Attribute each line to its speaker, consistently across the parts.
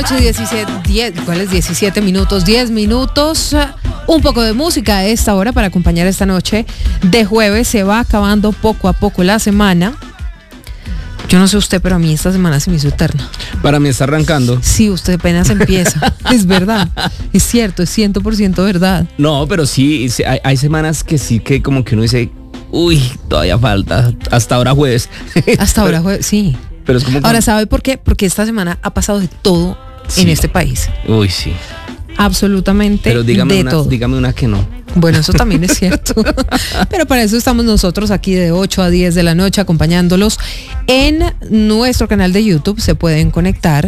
Speaker 1: noche, 10, ¿cuáles 17 minutos? 10 minutos. Un poco de música a esta hora para acompañar esta noche de jueves. Se va acabando poco a poco la semana. Yo no sé usted, pero a mí esta semana se me hizo eterna.
Speaker 2: Para mí está arrancando.
Speaker 1: Sí, usted apenas empieza. Es verdad. Es cierto, es 100% verdad.
Speaker 2: No, pero sí, hay semanas que sí que como que uno dice, uy, todavía falta. Hasta ahora jueves.
Speaker 1: Hasta ahora jueves, sí.
Speaker 2: Pero es como
Speaker 1: ahora, ¿sabe por qué? Porque esta semana ha pasado de todo en este país.
Speaker 2: Uy, sí.
Speaker 1: Absolutamente
Speaker 2: pero
Speaker 1: todo.
Speaker 2: Dígame una que no.
Speaker 1: Bueno, eso también es cierto. Pero para eso estamos nosotros aquí de 8 a 10 de la noche acompañándolos en nuestro canal de YouTube. Se pueden conectar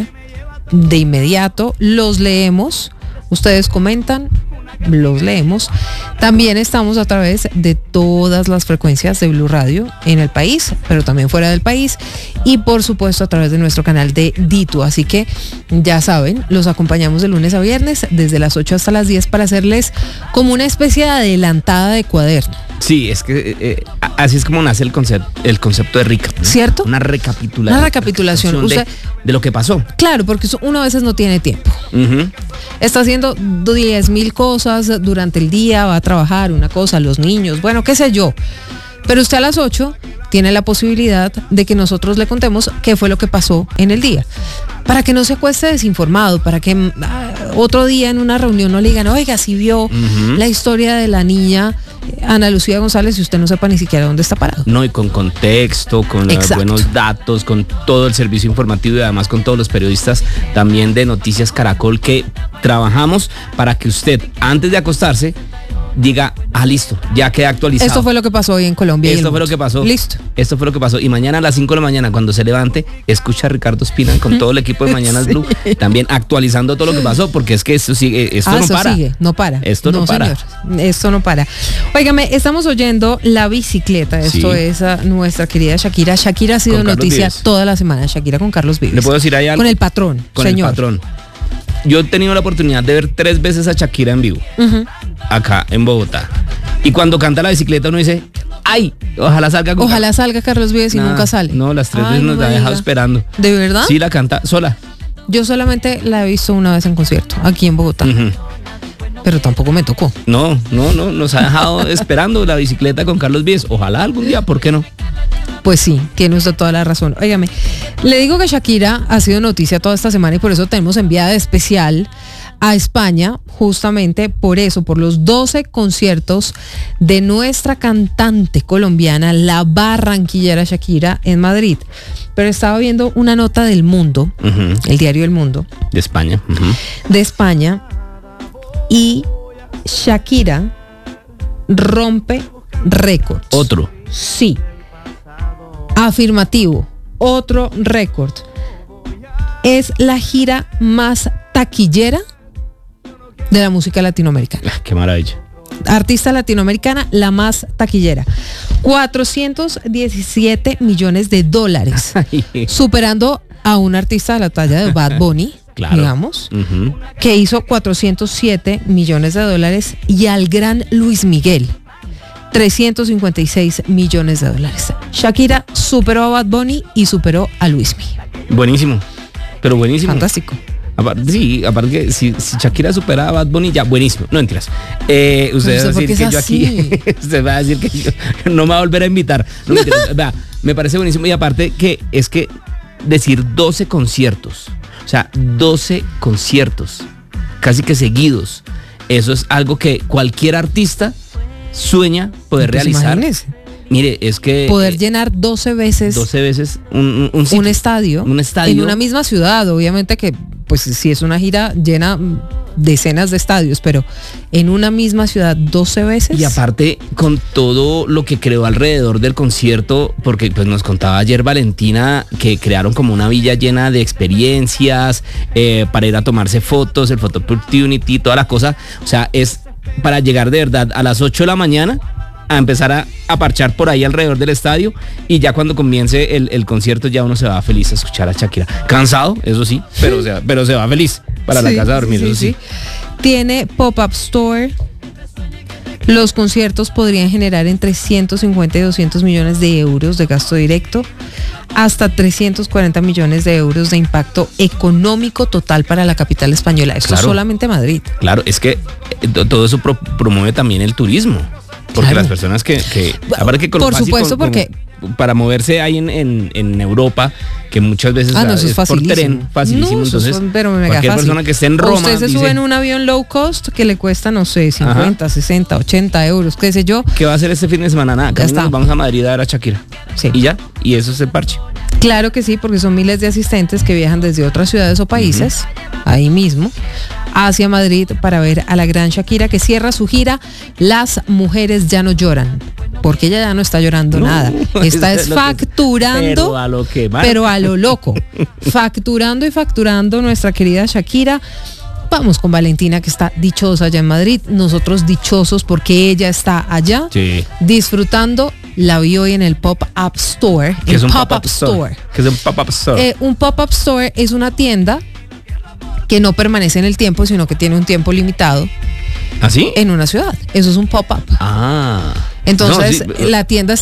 Speaker 1: de inmediato, los leemos, ustedes comentan, los leemos. También estamos a través de todas las frecuencias de Blue Radio en el país, pero también fuera del país, y por supuesto a través de nuestro canal de Ditu. Así que ya saben, los acompañamos de lunes a viernes desde las 8 hasta las 10 para hacerles como una especie de adelantada de cuaderno.
Speaker 2: Sí, es que así es como nace el concepto de recap, ¿no?
Speaker 1: ¿Cierto?
Speaker 2: Una recapitulación.
Speaker 1: Una recapitulación.
Speaker 2: De lo que pasó.
Speaker 1: Claro, porque uno a veces no tiene tiempo.
Speaker 2: Uh-huh.
Speaker 1: Está haciendo 10,000 cosas durante el día, va a trabajar una cosa, los niños, bueno, qué sé yo. Pero usted a las 8 tiene la posibilidad de que nosotros le contemos qué fue lo que pasó en el día. Para que no se acueste desinformado, para que otro día en una reunión no le digan, oiga, si vio la historia de la niña Ana Lucía González y usted no sepa ni siquiera dónde está parado.
Speaker 2: No, y con contexto, con buenos datos, con todo el servicio informativo y además con todos los periodistas también de Noticias Caracol que trabajamos para que usted, antes de acostarse, diga, listo, ya queda actualizado.
Speaker 1: Esto fue lo que pasó hoy en Colombia.
Speaker 2: Esto fue lo que pasó.
Speaker 1: Listo.
Speaker 2: Esto fue lo que pasó. Y mañana a las 5 de la mañana, cuando se levante, escucha a Ricardo Espina con todo el equipo de Mañanas Blue, también actualizando todo lo que pasó, porque es que esto sigue, esto no para.
Speaker 1: No para.
Speaker 2: Esto no para.
Speaker 1: Señor, esto no para. Óigame, estamos oyendo La Bicicleta. Esto es nuestra querida Shakira. Shakira ha sido noticia toda la semana. Shakira con Carlos Vives.
Speaker 2: ¿Le puedo decir ahí algo?
Speaker 1: Con el patrón,
Speaker 2: con
Speaker 1: señor.
Speaker 2: El patrón. Yo he tenido la oportunidad de ver 3 veces a Shakira en vivo, acá en Bogotá. Y cuando canta La Bicicleta uno dice, ¡ay! Ojalá salga con
Speaker 1: Ojalá salga Carlos Vives y nunca sale.
Speaker 2: No, las 3 veces nos la ha dejado esperando.
Speaker 1: ¿De verdad?
Speaker 2: Sí, la canta sola.
Speaker 1: Yo solamente la he visto una vez en concierto, aquí en Bogotá. Pero tampoco me tocó.
Speaker 2: No, nos ha dejado esperando La Bicicleta con Carlos Vives. Ojalá algún día, ¿por qué no?
Speaker 1: Pues sí, tiene usted toda la razón. Óigame, le digo que Shakira ha sido noticia toda esta semana y por eso tenemos enviada especial a España, justamente por eso, por los 12 conciertos de nuestra cantante colombiana, la barranquillera Shakira, en Madrid. Pero estaba viendo una nota del Mundo, el diario El Mundo.
Speaker 2: De España.
Speaker 1: De España. Y Shakira rompe récords.
Speaker 2: Otro.
Speaker 1: Sí. Afirmativo. Otro récord. Es la gira más taquillera de la música latinoamericana.
Speaker 2: Qué maravilla.
Speaker 1: Artista latinoamericana, la más taquillera. 417 millones de dólares. Superando a un artista de la talla de Bad Bunny, claro, digamos, que hizo 407 millones de dólares, y al gran Luis Miguel, 356 millones de dólares. Shakira superó a Bad Bunny y superó a Luis Miguel.
Speaker 2: Buenísimo, pero buenísimo.
Speaker 1: Fantástico.
Speaker 2: Aparte que si Shakira supera a Bad Bunny, ya buenísimo. No mentiras. Usted va a decir que yo aquí, usted va a decir que yo no me va a volver a invitar. No mentiras. Me parece buenísimo. Y aparte que es que decir 12 conciertos, o sea, 12 conciertos, casi que seguidos, eso es algo que cualquier artista sueña poder realizar.
Speaker 1: Imagínese.
Speaker 2: Mire, es que
Speaker 1: poder llenar 12 veces
Speaker 2: un
Speaker 1: estadio en una misma ciudad. Obviamente que pues si es una gira llena decenas de estadios, pero en una misma ciudad 12 veces.
Speaker 2: Y aparte con todo lo que creó alrededor del concierto, porque pues nos contaba ayer Valentina que crearon como una villa llena de experiencias para ir a tomarse fotos, el Photo Opportunity, toda la cosa. O sea, es para llegar de verdad a las 8 de la mañana a empezar a parchar por ahí alrededor del estadio, y ya cuando comience el concierto ya uno se va feliz a escuchar a Shakira. Cansado, eso sí, pero se va feliz para la casa a dormir, eso sí.
Speaker 1: Tiene pop-up store, Los conciertos podrían generar entre 150 y 200 millones de euros de gasto directo, hasta 340 millones de euros de impacto económico total para la capital española. Esto
Speaker 2: Claro.
Speaker 1: es solamente Madrid.
Speaker 2: Claro, es que todo eso promueve también el turismo. Porque
Speaker 1: Claro.
Speaker 2: las personas que aparte que con lo
Speaker 1: Por
Speaker 2: fácil,
Speaker 1: supuesto, porque
Speaker 2: para moverse ahí en Europa, que muchas veces
Speaker 1: no, eso es
Speaker 2: por
Speaker 1: facilísimo.
Speaker 2: tren, facilísimo.
Speaker 1: No, eso
Speaker 2: entonces,
Speaker 1: es, pero mega
Speaker 2: cualquier
Speaker 1: fácil.
Speaker 2: persona que esté en
Speaker 1: O
Speaker 2: Roma
Speaker 1: usted se
Speaker 2: dice,
Speaker 1: sube en un avión low cost que le cuesta, no sé, 50, 60, 80 euros, qué sé yo.
Speaker 2: ¿qué va a hacer este fin de semana? Nada,
Speaker 1: Ya está.
Speaker 2: nos vamos a Madrid a ver a Shakira.
Speaker 1: Sí.
Speaker 2: Y ya, y eso es el parche.
Speaker 1: Claro que sí, porque son miles de asistentes que viajan desde otras ciudades o países, ahí mismo, hacia Madrid para ver a la gran Shakira, que cierra su gira Las Mujeres Ya No Lloran, porque ella ya no está llorando
Speaker 2: No,
Speaker 1: nada. Está es
Speaker 2: lo que-
Speaker 1: facturando,
Speaker 2: pero a lo que va.
Speaker 1: pero a lo loco. Facturando y facturando nuestra querida Shakira. Vamos con Valentina, que está dichosa allá en Madrid. Nosotros dichosos porque ella está allá
Speaker 2: Sí.
Speaker 1: disfrutando. La vi hoy en el Pop-Up Store.
Speaker 2: ¿Qué es
Speaker 1: el
Speaker 2: un pop-up store? ¿Qué es un pop-up store?
Speaker 1: Un Pop-Up Store es una tienda que no permanece en el tiempo, sino que tiene un tiempo limitado
Speaker 2: ¿Así?
Speaker 1: en una ciudad. Eso es un pop-up.
Speaker 2: Ah.
Speaker 1: Entonces,
Speaker 2: No, sí,
Speaker 1: la tienda,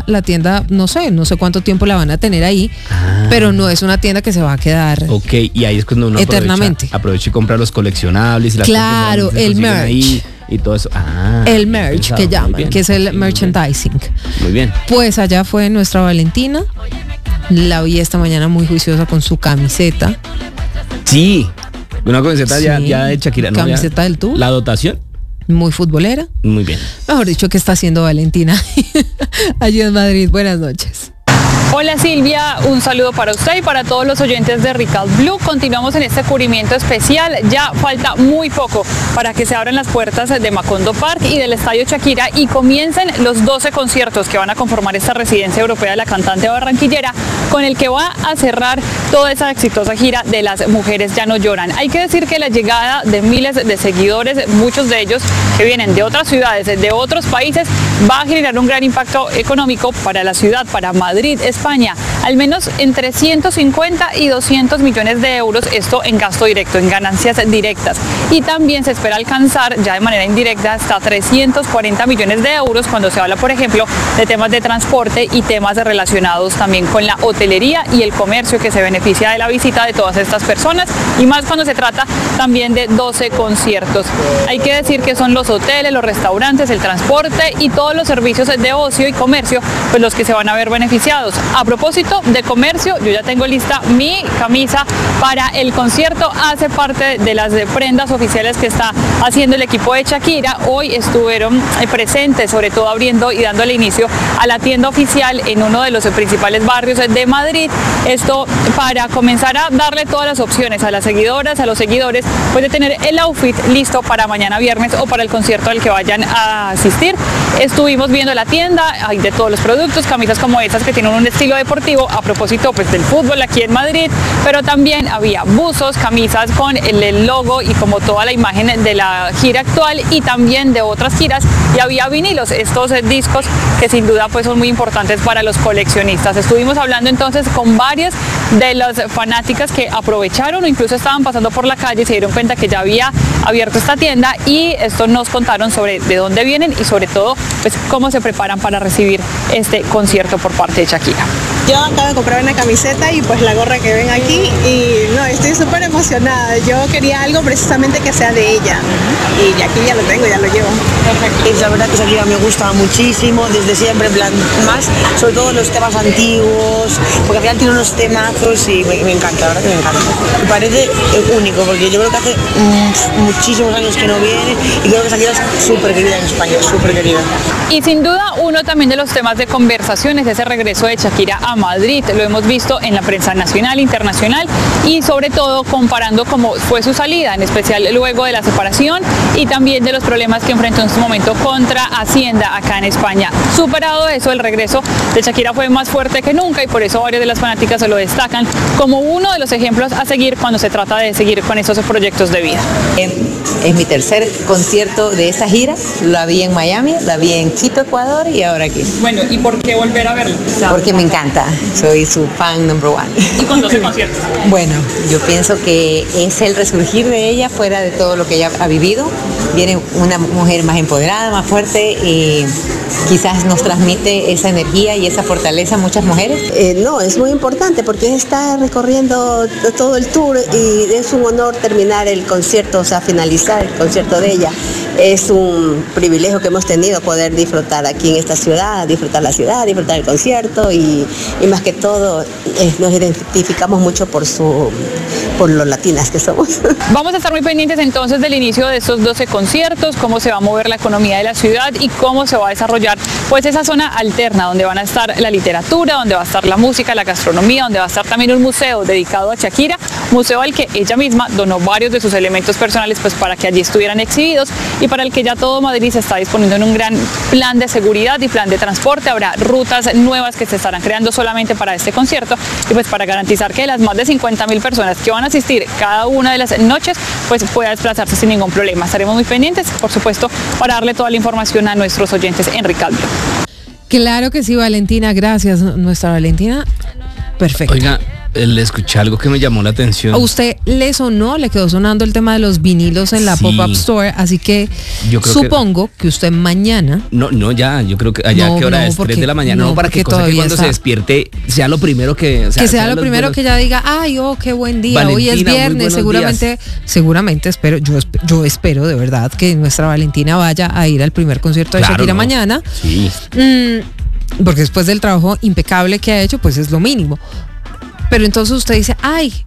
Speaker 1: no sé cuánto tiempo la van a tener ahí, pero no es una tienda que se va a quedar.
Speaker 2: Ok, y ahí es cuando uno
Speaker 1: Eternamente.
Speaker 2: aprovecha y compra los coleccionables y las
Speaker 1: Claro,
Speaker 2: cosas que se
Speaker 1: el
Speaker 2: consiguen
Speaker 1: merch.
Speaker 2: ahí y todo eso.
Speaker 1: El merch que llaman, que es el merchandising.
Speaker 2: Muy bien.
Speaker 1: Pues allá fue nuestra Valentina. La vi esta mañana muy juiciosa con su camiseta.
Speaker 2: Sí. Una camiseta
Speaker 1: Sí.
Speaker 2: ya de Shakira. ¿no?
Speaker 1: Camiseta del Tour.
Speaker 2: La dotación.
Speaker 1: Muy futbolera.
Speaker 2: Muy bien.
Speaker 1: Mejor dicho, ¿qué está haciendo Valentina allí en Madrid? Buenas noches.
Speaker 3: Hola Silvia, un saludo para usted y para todos los oyentes de Rical Blue. Continuamos en este cubrimiento especial. Ya falta muy poco para que se abran las puertas de Macondo Park y del Estadio Shakira y comiencen los 12 conciertos que van a conformar esta residencia europea de la cantante barranquillera, con el que va a cerrar toda esa exitosa gira de Las Mujeres Ya No Lloran. Hay que decir que la llegada de miles de seguidores, muchos de ellos que vienen de otras ciudades, de otros países, va a generar un gran impacto económico para la ciudad, para Madrid, España, al menos entre 150 y 200 millones de euros, esto en gasto directo, en ganancias directas. Y también se espera alcanzar ya de manera indirecta hasta 340 millones de euros cuando se habla, por ejemplo, de temas de transporte y temas relacionados también con la hotelería y el comercio que se beneficia de la visita de todas estas personas, y más cuando se trata también de 12 conciertos. Hay que decir que son los hoteles, los restaurantes, el transporte y todos los servicios de ocio y comercio, pues los que se van a ver beneficiados. A propósito de comercio, yo ya tengo lista mi camisa para el concierto. Hace parte de las prendas oficiales que está haciendo el equipo de Shakira. Hoy estuvieron presentes, sobre todo abriendo y dándole inicio a la tienda oficial en uno de los principales barrios de Madrid. Esto para comenzar a darle todas las opciones a las seguidoras, a los seguidores, pues de tener el outfit listo para mañana viernes o para el concierto al que vayan a asistir. Estuvimos viendo la tienda, hay de todos los productos, camisas como estas que tienen un estilo deportivo, a propósito pues del fútbol aquí en Madrid, pero también había buzos, camisas con el logo y como toda la imagen de la gira actual y también de otras giras, y había vinilos, estos discos que sin duda pues son muy importantes para los coleccionistas. Estuvimos hablando entonces con varias de las fanáticas que aprovecharon o incluso estaban pasando por la calle y se dieron cuenta que ya había abierto esta tienda, y esto nos contaron sobre de dónde vienen y sobre todo pues cómo se preparan para recibir este concierto por parte de Shakira.
Speaker 4: Yo acabo de comprar una camiseta y pues la gorra que ven aquí, y no, estoy súper emocionada. Yo quería algo precisamente que sea de ella y aquí ya lo tengo, ya lo llevo.
Speaker 5: Es la verdad que Shakira me gusta muchísimo desde siempre, en plan, más sobre todo los temas antiguos, porque al final tiene unos temazos y me encanta, la verdad que me encanta. Me parece único, porque yo creo que hace muchísimos años que no viene y creo que Shakira es súper querida en España, súper querida.
Speaker 3: Y sin duda uno también de los temas de conversación es ese regreso de Shakira a Madrid. Lo hemos visto en la prensa nacional, internacional y sobre todo comparando cómo fue su salida, en especial luego de la separación y también de los problemas que enfrentó en su momento contra Hacienda acá en España. Superado eso, el regreso de Shakira fue más fuerte que nunca y por eso varias de las fanáticas se lo destacan como uno de los ejemplos a seguir cuando se trata de seguir con esos proyectos de vida.
Speaker 6: Es mi tercer concierto de esa gira, la vi en Miami, la vi en Quito, Ecuador y ahora aquí.
Speaker 3: Bueno, ¿y por qué volver a verlo?
Speaker 6: Porque me encanta, soy su fan number one.
Speaker 3: Y con 12 conciertos.
Speaker 6: Bueno, yo pienso que es el resurgir de ella fuera de todo lo que ella ha vivido. Viene una mujer más empoderada, más fuerte y quizás nos transmite esa energía y esa fortaleza a muchas mujeres.
Speaker 4: No, es muy importante porque está recorriendo todo el tour y es un honor terminar el concierto, o sea, finalizar el concierto de ella. Es un privilegio que hemos tenido poder disfrutar aquí en esta ciudad, disfrutar la ciudad, disfrutar el concierto y más que todo nos identificamos mucho por lo latinas que somos.
Speaker 3: Vamos a estar muy pendientes entonces del inicio de estos 12 conciertos, cómo se va a mover la economía de la ciudad y cómo se va a desarrollar pues esa zona alterna donde van a estar la literatura, donde va a estar la música, la gastronomía, donde va a estar también un museo dedicado a Shakira, museo al que ella misma donó varios de sus elementos personales pues para que allí estuvieran exhibidos y para el que ya todo Madrid se está disponiendo en un gran plan de seguridad y plan de transporte. Habrá rutas nuevas que se estarán creando solamente para este concierto y pues para garantizar que las más de 50.000 personas que van a asistir cada una de las noches pues pueda desplazarse sin ningún problema. Estaremos muy pendientes, por supuesto, para darle toda la información a nuestros oyentes en Rical Blue.
Speaker 1: Claro que sí, Valentina, gracias. Nuestra Valentina, perfecto.
Speaker 2: Oiga, le escuché algo que me llamó la atención.
Speaker 1: ¿A usted le sonó, le quedó sonando el tema de los vinilos en la
Speaker 2: Sí.
Speaker 1: Pop-Up Store? Así que
Speaker 2: Yo creo
Speaker 1: supongo que usted mañana...
Speaker 2: No, ya, yo creo que allá
Speaker 1: No,
Speaker 2: ¿qué hora
Speaker 1: no,
Speaker 2: es?
Speaker 1: porque-
Speaker 2: 3 de la mañana. No,
Speaker 1: no,
Speaker 2: para que
Speaker 1: porque
Speaker 2: cosa que
Speaker 1: todavía
Speaker 2: cuando
Speaker 1: está.
Speaker 2: se despierte sea lo primero que... o
Speaker 1: que sea
Speaker 2: sean
Speaker 1: lo
Speaker 2: los
Speaker 1: primero
Speaker 2: buenos-
Speaker 1: que ella diga, ay, oh, qué buen día, hoy es
Speaker 2: Valentina, muy
Speaker 1: viernes,
Speaker 2: buenos
Speaker 1: seguramente espero, yo espero de verdad que nuestra Valentina vaya a ir al primer concierto de
Speaker 2: Claro,
Speaker 1: Shakira
Speaker 2: no.
Speaker 1: mañana,
Speaker 2: Sí.
Speaker 1: porque después del trabajo impecable que ha hecho, pues es lo mínimo. Pero entonces usted dice, ay,